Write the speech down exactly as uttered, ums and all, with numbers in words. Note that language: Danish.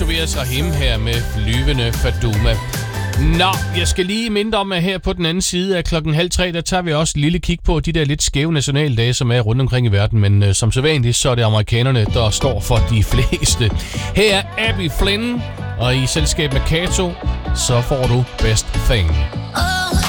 Tobias Rahim her med Flyvende Faduma. Nå, jeg skal lige minde om, at her på den anden side af klokken halv tre, der tager vi også et lille kig på de der lidt skæve nationaldage, som er rundt omkring i verden. Men øh, som sædvanligt, så er det amerikanerne, der står for de fleste. Her er Abby Flynn, og i selskab med Kato, så får du Best Thing.